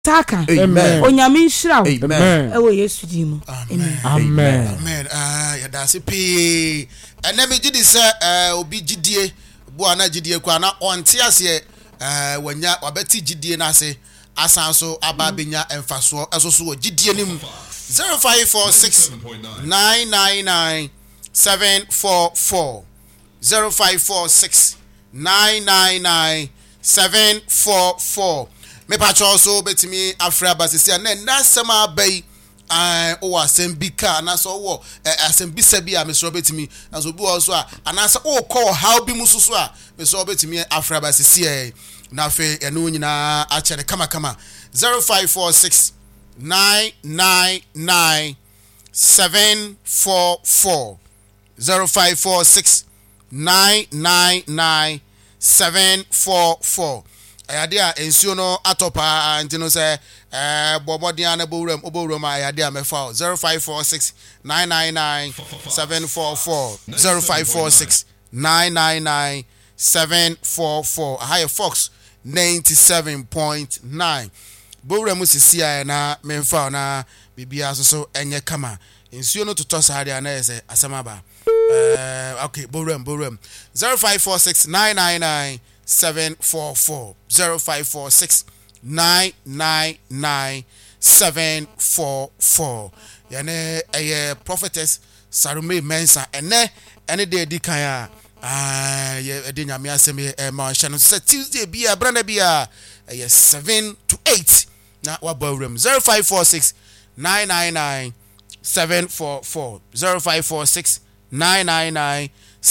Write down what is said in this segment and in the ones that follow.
Taka. Amen. Onyame nhyira. Amen. Ewo Yesu di mu. Amen. Amen. Ya da se pe. Ene me gidi se obi gidie bu ana gidie kwa na onte ase wanya wabeti gidie na ase asan so aba benya emfaso esoso wo gidie nim 0546 999 744 0546 999 744 me pacho so betimi afra basisi na ndasema abai o asembika na so wo asembisa bi a me so betimi na so bi wo so a anasa o call how bi mususu a me so betimi afra basisi na fe eno nyina a chere kama 0546 999 744 0546 999 744 ayade a ensio no atopa ntino se bobodian na bowuram ayade a mefa 0546 999 744 0546 999 744 high Fox 97.9 bowuram sisi a na memfa na bibia so enye kama ensio no toto sare na ese asamaba okay bowuram 0546 999 744 0546 999 744 yane prophetess Sarume Mensa ene de dikan ye de nyame asem ma hye no se Tuesday bia branda bia 7 to 8 na wabawuram 0546 999 744 0546 999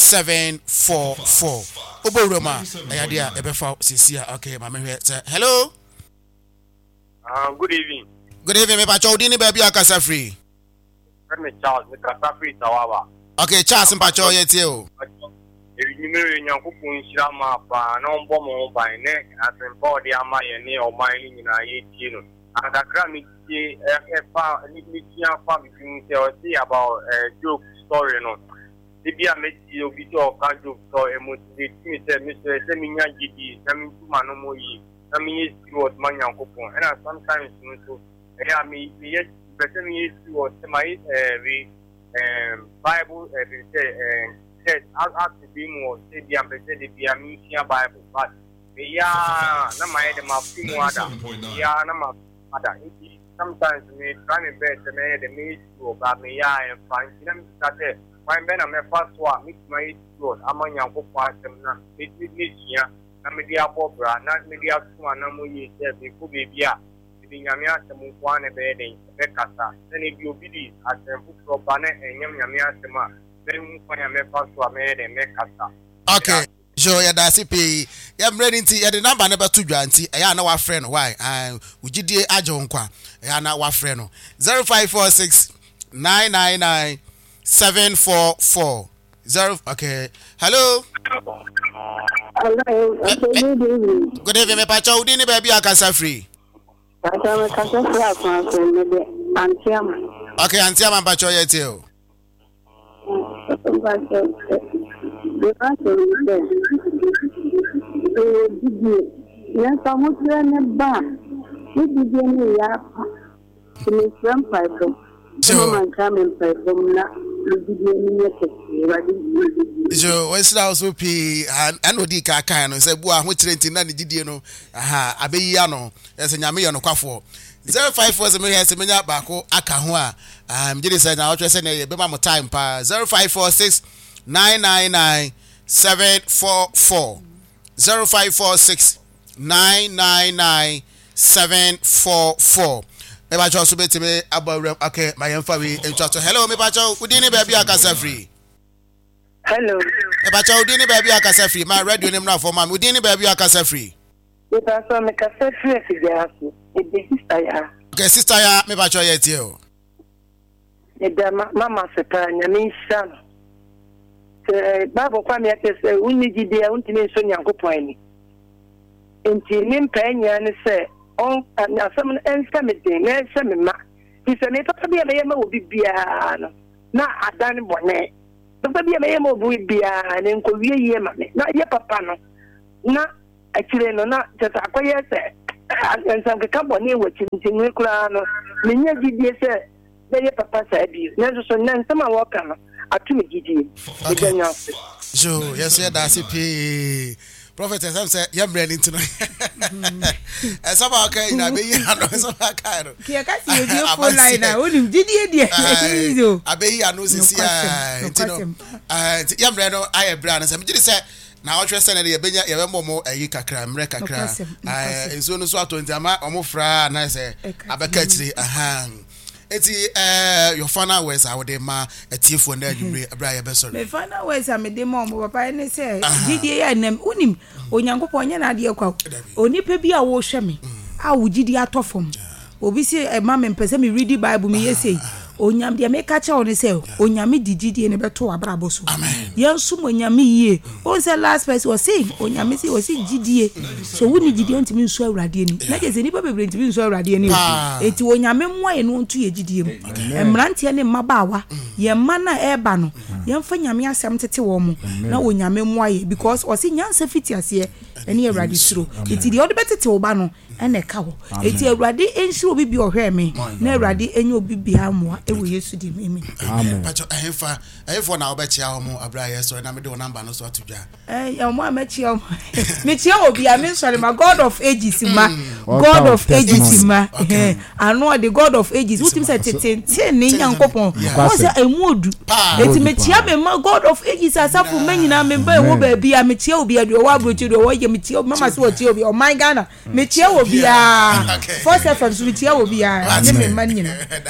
744 Oboroma ayadia ebefa sisia okay mama hwe hello good evening me pacho udi ni baby akasa free me Charles me kasa free tawawa okay Charles mpacho yetie o enyimere nyankopon nhira ma pa na ombo mo ban ne asempa de ama ye ne oman ni nyina ye tie no adakra me tie fa ni tia fa me tin o see about joke story no Bibia meti obi to kanjo so emotivate me say me nya gidi na me tuma no moyi na me yesi what man yankopon and sometimes so me yes better me yesi what my Bible say as to be more say be am better the be am share Bible but ya na my de ma fi mo ada ya na ma ada sometimes me try me best me the me to ba me ya and find na me start when ben am first one meet my road amanya ko pasem na meet nia na me dia bobra na me dia tuma na mo yi se be ko be bia bi nyame asem kwa ne be den be kasa ne bi obidi asem fu ba ne enyam nyame asem a be mu kwa nyame first one me den me kasa okay jo ya da sipe ya mready nti ya de number ne beto dwa nti ya na wa frɛ no why ugidie agye nkwa ya na wa frɛ no 0546 999 744 okay hello good evening me pacha udi ni baby akasa free okay antiama pacha yete o Jo what's that also p and odi ka kan no say bua ho kirenti na ne gidie no abeyi ano yes nyame ye no kwafo 054 me yes menya ba ko aka ho a mjidi say na otwe say na ye be ma mo time pa 0546 999 744 0546 999 744 me ba cho so betime abawrem okay my yemfa we entwato hello me ba cho udi ni baby akasa free hello me ba cho udi ni baby akasa free my radio name na for ma udi ni baby akasa free me ba so me kasa free figaso e be sister ya okay sister ya me ba cho yetie o e da mama sepa nyame nsan Bible kwa me atese unni gide untimi so nyankopon ni enti ni mpanya ni se on asem ensa me den na ensa me ma ti se ne papa bia me ma obi bia no na adan bone papa bia me ma obi bia ne nko wie ye ma me na ye papa no na akire no na tata akoye se some company which in Nicolano, many GDS, they papa said you. Never so none some are welcome. I to me GD. So, yes, that's it. Prophet, as I said, you're ready to know. And somehow, okay, I be some kind of. I be I know this year. Breno, I have brand. And somebody said, now, what you're saying, you're more a kakra, mreka kra. I so no so to Intama, Omofra, and I say, Abakatri, a hang. It's your final words. I would ma a thief when there you Brian Besson. The final words I made them on papa and say, Didier and them unim, Onyango Ponya and Diako, only pebi a wash me. I would Didier Toffum. Obviously, a mamma and Pesemi read the Bible me say. Onyam de make catch on himself. Onyami didi and beto abraboso. Amen. Yan sum onyami ye. On the last person was saying, Onyami was saying GDA. So we need GDA to mean so radiani. Not as any baby to mean so radiani. It onyame mwa and won't to ye GDA. And Brantian and Mabawa, ye mana airbano. Yan fanyamia samtete womo. Now onyame mwa because was in yan safety here. Any radisro. It's the other better to Obano and a cow. It's a radi and she will be your hair me. Ne radi and you'll be behind. We used to do me. But I have for now, bet you how more Abraya, so I do number no so to ja. Your mom met you. Mitchell will be a mention, my God of ages, ma. God of ages, ma. I know the God of ages. What him said 10 young couple. Was a mood. Let me tell my God of ages as up for many now. Member will be a Mitchell be a Wabro to the way you Mitchell, Mamma's what you'll be, or my Ghana. Mitchell will be a first efforts, Mitchell will be a money.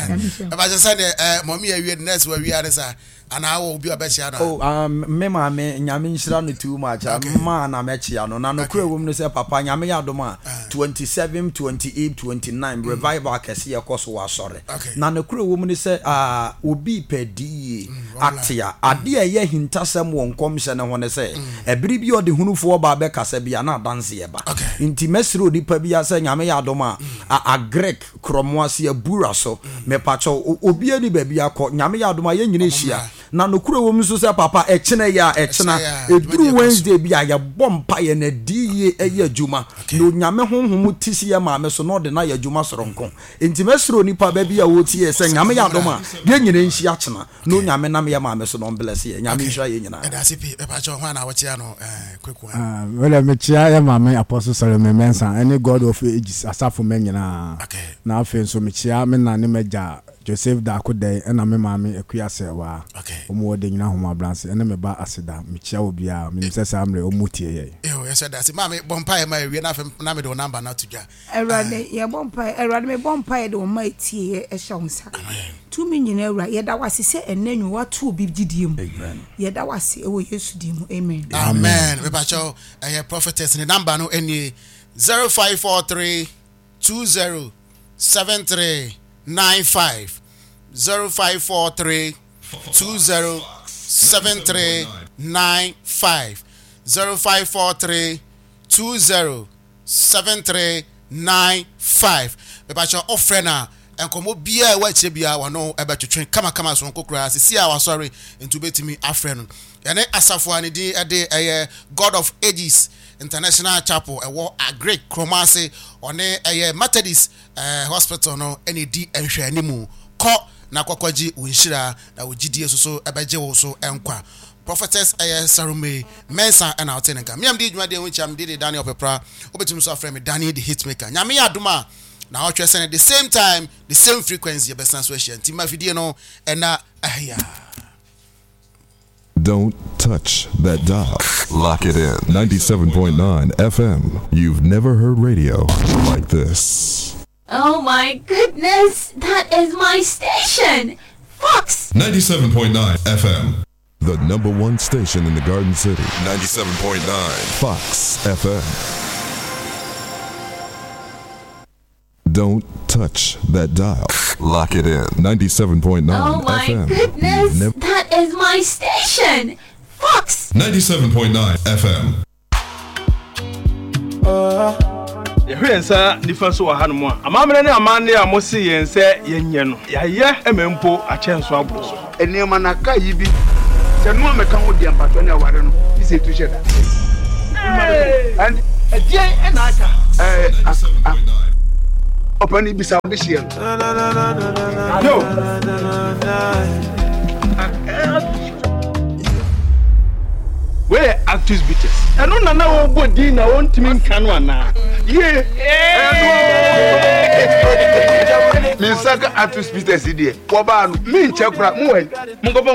Mommy, you had nest where we are, and I will be a better. Oh, Mema, Yamin Shran too much. Man, I'm at Chiano. Nano crew woman say, Papa Yamia Doma 27, 28, 29. Revival Cassia Kosowa, sorry. Nano crew woman say, Ubi pedi actia. A dear ye hintasam won commission and want to say, a bribby or the Hunu for Babeka Sebiana dance here. Intimesro di Pabia saying Yamia Doma, a Greek Cromoisia Buraso, me pacho, Ubia di Babia, Yamia Doma Yenisha. Na no kuro wo mso se papa echena ya echena eduru Wednesday bia ya bompa ye na die eye adwuma no nyame honhom tisi ya maame so no de na ya adwuma soronko enti mesro nipa ba bia wo tie se nyame ya doma de nyine nhi achena no nyame nam ya maame so no bless ye nyame nhwa ye nyina da sipi e ba cho hwan na wo chia no kweku wele me chia ya maame apostle Solomon Mensa any God of ages asafo men nyina na afen so me chia me na ne meja Joseph da kodai ena me maame akuase wa omo de nyina homa branse ena me ba aseda me chia obia me se samre omutie ye you said that maame bompa e ma we na fem na me do number na to ja erade ye bompa erade me bompa e do ma tie e hwonsa tu me nyina ewra ye da wase se enanyu watu obi gidiem ye da wase e wo Yesu dim amen me ba cho prophetess ni number no eni 0543 2073 95 0543 2073 95 0543 2073 95 bebacho ofrena enkomo bia wa chebia wano ebetwetwen kama so nkokura sisi a wasori into betimi afreno ene asafo ani di ede God of Ages International Chapel ewo Agric Kromase one Methodist hospital no ene di enhwe animu ko na kwakwaji unshira na wogidie so ebeje wo so enkwa prophetess Sarume Mensa and Altenenka me am di dwuma de wonchi am di Daniel Pepra obetum so afrem Daniel the hitmaker nyame ya aduma na what you saying at the same time the same frequency best transmission team video no and Don't touch that dial. Lock it in. 97.9 FM. You've never heard radio like this. Oh my goodness, that is my station. Fox. 97.9 FM. The number one station in the Garden City. 97.9 Fox FM. Don't touch that dial. Lock it in. 97.9 FM. Oh my goodness, that is my station. Fox. 97.9 FM. Yensa nifa so wa hanmo amamre ne amande a mo se yense yenye no yaye emempo achenso abro so enema na ka yibi se no meka ho di ampato na ware no bi se tu sheda and ɛdeɛn ɛna aka ɔpani bisa wo de hyia no where actors bitters ɛno nana wɔbɔ din na wɔntumi nka no anaa ye Minsaka actors bitters deɛ wɔbaa no menkyɛ kora mo wɔ